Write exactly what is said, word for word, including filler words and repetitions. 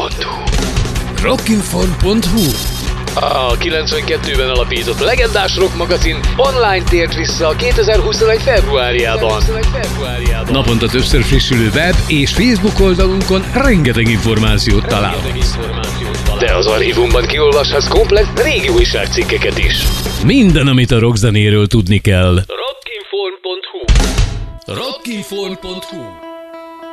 pont hu. Rockinform pont hu. A kilencvenkettőben alapított legendás rock magazin online tért vissza a kétezer-huszonegy februárjában. Naponta többször frissülő web és Facebook oldalunkon rengeteg információt találhatsz. De az archívumban kiolvashatsz komplett régi újságcikkeket is. Minden, amit a rockzenéről tudni kell. Rockinform pont hu. Rockinform pont hu